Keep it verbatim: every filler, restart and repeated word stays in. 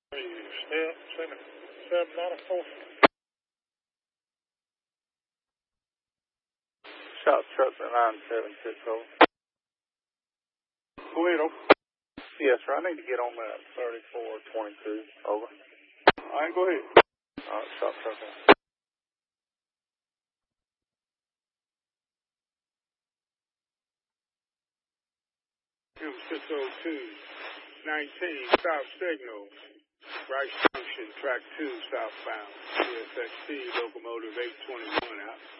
Still, seven ninety-four. Shop truck nine seven six over. Go ahead, over. Yes, sir. I need to get on that thirty-four twenty-two. Over. All right, go ahead. All right, shop truck. M six oh two nineteen, stop signal. Rice Junction, track two, southbound. C S X T, locomotive eight twenty-one out.